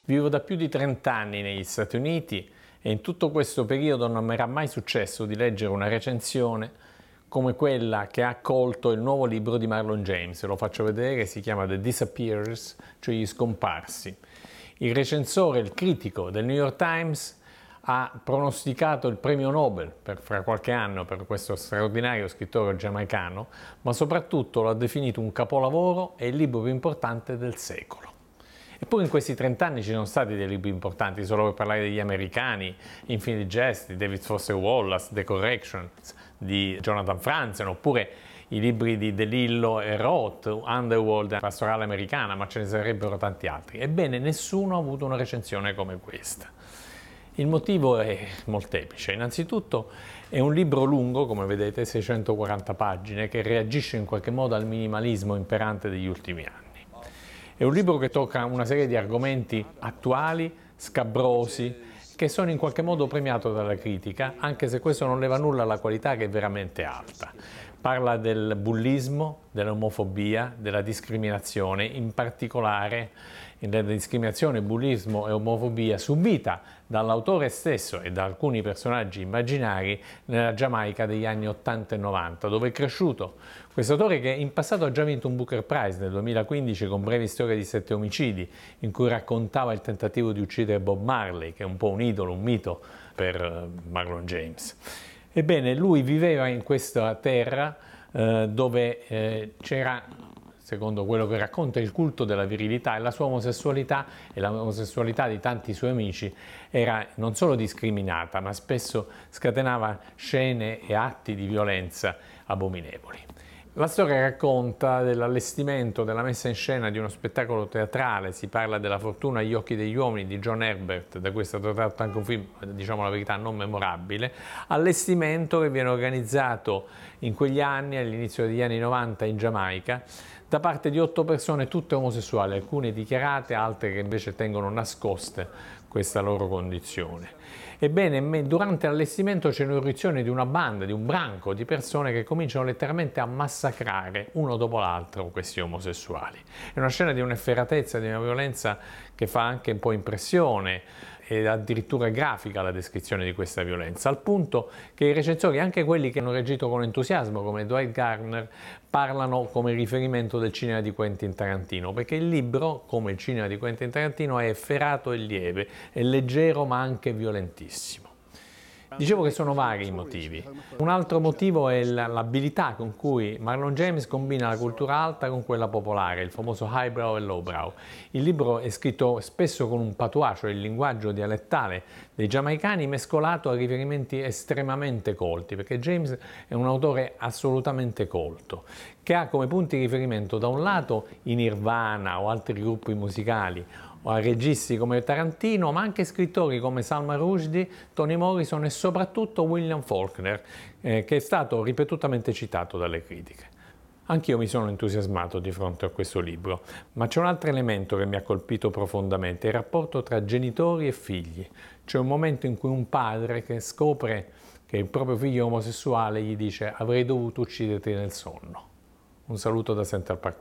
Vivo da più di 30 anni negli Stati Uniti e in tutto questo periodo non mi era mai successo di leggere una recensione come quella che ha accolto il nuovo libro di Marlon James. Lo faccio vedere, si chiama The Disappearers, cioè gli scomparsi. Il recensore, il critico del New York Times ha pronosticato il premio Nobel fra qualche anno per questo straordinario scrittore giamaicano, ma soprattutto lo ha definito un capolavoro e il libro più importante del secolo. Eppure in questi 30 anni ci sono stati dei libri importanti, solo per parlare degli americani, Infinite Jest di David Foster Wallace, The Corrections di Jonathan Franzen, oppure i libri di De Lillo e Roth, Underworld, Pastorale Americana, ma ce ne sarebbero tanti altri. Ebbene, nessuno ha avuto una recensione come questa. Il motivo è molteplice. Innanzitutto è un libro lungo, come vedete, 640 pagine, che reagisce in qualche modo al minimalismo imperante degli ultimi anni. È un libro che tocca una serie di argomenti attuali, scabrosi, che sono in qualche modo premiato dalla critica, anche se questo non leva nulla alla qualità che è veramente alta. Parla del bullismo, dell'omofobia, della discriminazione, in particolare della discriminazione, bullismo e omofobia subita dall'autore stesso e da alcuni personaggi immaginari nella Giamaica degli anni 80 e 90, dove è cresciuto. Questo autore che in passato ha già vinto un Booker Prize nel 2015 con Brevi storie di 7 omicidi, in cui raccontava il tentativo di uccidere Bob Marley, che è un po' un idolo, un mito per Marlon James. Ebbene, lui viveva in questa terra dove c'era, secondo quello che racconta, il culto della virilità, e la sua omosessualità e l'omosessualità di tanti suoi amici era non solo discriminata, ma spesso scatenava scene e atti di violenza abominevoli. La storia racconta dell'allestimento, della messa in scena di uno spettacolo teatrale. Si parla della fortuna agli occhi degli uomini di John Herbert, da cui è stato tratto anche un film, diciamo la verità, non memorabile. Allestimento che viene organizzato in quegli anni, all'inizio degli anni 90 in Giamaica, da parte di 8 persone, tutte omosessuali, alcune dichiarate, altre che invece tengono nascoste questa loro condizione. Ebbene, durante l'allestimento c'è un'irruzione di una banda, di un branco di persone che cominciano letteralmente a massacrare uno dopo l'altro questi omosessuali. È una scena di un'efferatezza, di una violenza che fa anche un po' impressione, e addirittura grafica la descrizione di questa violenza, al punto che i recensori, anche quelli che hanno reagito con entusiasmo come Dwight Garner, parlano come riferimento del cinema di Quentin Tarantino, perché il libro, come il cinema di Quentin Tarantino, è efferato e lieve, è leggero ma anche violentissimo. Dicevo che sono vari i motivi. Un altro motivo è l'abilità con cui Marlon James combina la cultura alta con quella popolare, il famoso highbrow e lowbrow. Il libro è scritto spesso con un patois, cioè il linguaggio dialettale dei giamaicani, mescolato a riferimenti estremamente colti, perché James è un autore assolutamente colto, che ha come punti di riferimento da un lato i Nirvana o altri gruppi musicali, o a registi come Tarantino, ma anche scrittori come Salman Rushdie, Toni Morrison e soprattutto William Faulkner, che è stato ripetutamente citato dalle critiche. Anch'io mi sono entusiasmato di fronte a questo libro, ma c'è un altro elemento che mi ha colpito profondamente: il rapporto tra genitori e figli. C'è un momento in cui un padre che scopre che il proprio figlio è omosessuale gli dice: avrei dovuto ucciderti nel sonno. Un saluto da Central Park.